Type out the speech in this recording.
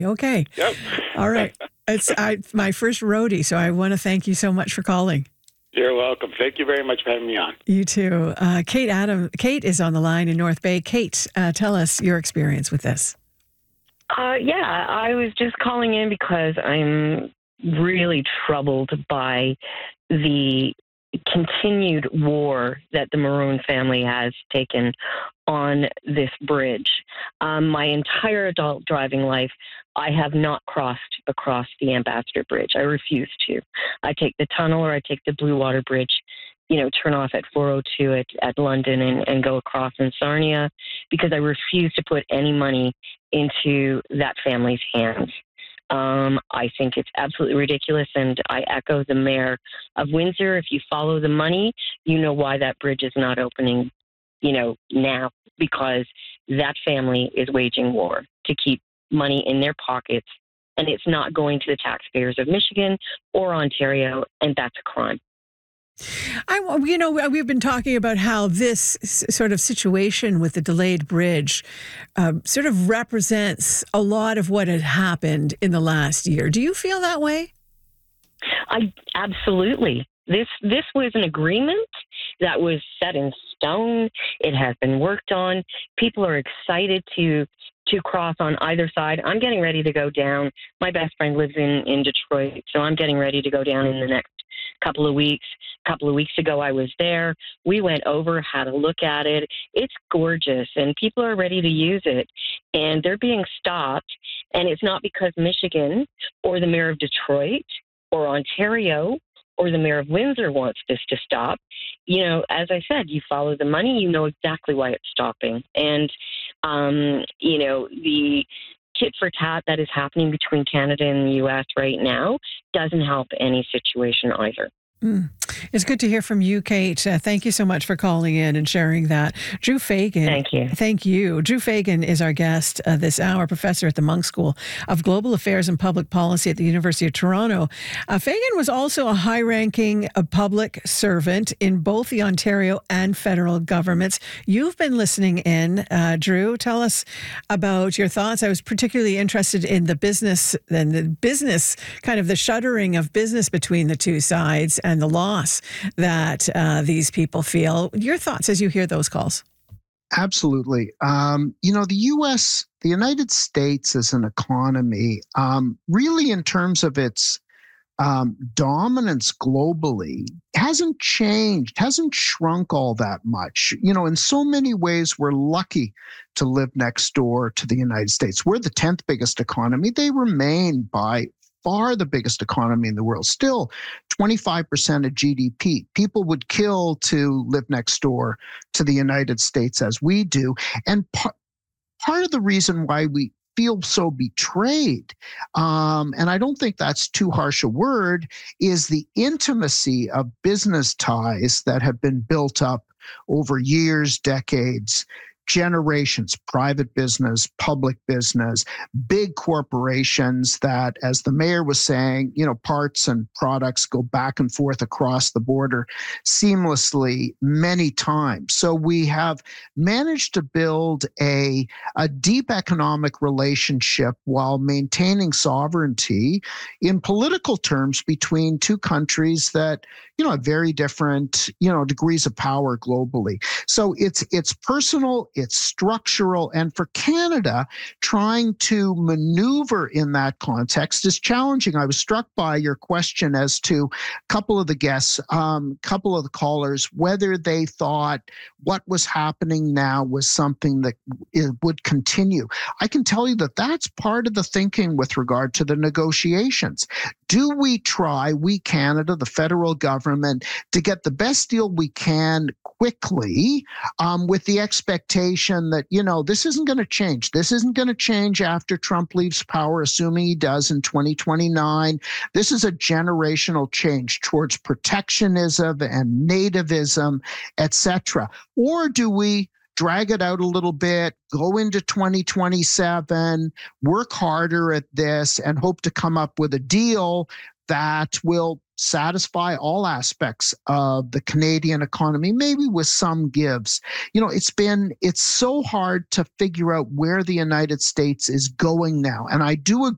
Okay. Yep. All right. It's my first roadie, so I want to thank you so much for calling. You're welcome. Thank you very much for having me on. You too. Kate is on the line in North Bay. Kate, tell us your experience with this. Yeah, I was just calling in because I'm really troubled by the continued war that the Maroon family has taken on this bridge. My entire adult driving life, I have not crossed across the Ambassador Bridge. I refuse to. I take the tunnel or I take the Blue Water Bridge, turn off at 402 at London and go across in Sarnia because I refuse to put any money into that family's hands. I think it's absolutely ridiculous, and I echo the mayor of Windsor. If you follow the money, you know why that bridge is not opening, now, because that family is waging war to keep money in their pockets, and it's not going to the taxpayers of Michigan or Ontario, and that's a crime. We've been talking about how this sort of situation with the delayed bridge sort of represents a lot of what had happened in the last year. Do you feel that way? Absolutely. This was an agreement that was set in stone. It has been worked on. People are excited to cross on either side. I'm getting ready to go down. My best friend lives in Detroit, so I'm getting ready to go down in the next couple of weeks. A couple of weeks ago, I was there. We went over, had a look at it. It's gorgeous, and people are ready to use it, and they're being stopped. And it's not because Michigan or the mayor of Detroit or Ontario or the mayor of Windsor wants this to stop. As I said, you follow the money, you know exactly why it's stopping. And, the tit for tat that is happening between Canada and the U.S. right now doesn't help any situation either. It's good to hear from you, Kate. Thank you so much for calling in and sharing that. Drew Fagan. Thank you. Thank you. Drew Fagan is our guest this hour, professor at the Munk School of Global Affairs and Public Policy at the University of Toronto. Fagan was also a high-ranking public servant in both the Ontario and federal governments. You've been listening in. Drew, tell us about your thoughts. I was particularly interested in the business kind of the shuttering of business between the two sides and the loss that these people feel. Your thoughts as you hear those calls? Absolutely. The U.S., the United States as an economy, really in terms of its dominance globally, hasn't changed, hasn't shrunk all that much. In so many ways, we're lucky to live next door to the United States. We're the 10th biggest economy. They remain by far the biggest economy in the world, still 25% of GDP. People would kill to live next door to the United States as we do. And part of the reason why we feel so betrayed, and I don't think that's too harsh a word, is the intimacy of business ties that have been built up over years, decades, generations, private business, public business, big corporations that, as the mayor was saying, parts and products go back and forth across the border seamlessly many times. So we have managed to build a deep economic relationship while maintaining sovereignty in political terms between two countries that, have very different, degrees of power globally. So it's personal, it's structural, and for Canada, trying to maneuver in that context is challenging. I was struck by your question as to a couple of the guests, couple of the callers, whether they thought what was happening now was something that would continue. I can tell you that that's part of the thinking with regard to the negotiations. Do we try, we Canada, the federal government, to get the best deal we can quickly with the expectation that, this isn't going to change. This isn't going to change after Trump leaves power, assuming he does in 2029. This is a generational change towards protectionism and nativism, etc. Or do we drag it out a little bit, go into 2027, work harder at this, and hope to come up with a deal that will satisfy all aspects of the Canadian economy, maybe with some gives. It's so hard to figure out where the United States is going now. And I do agree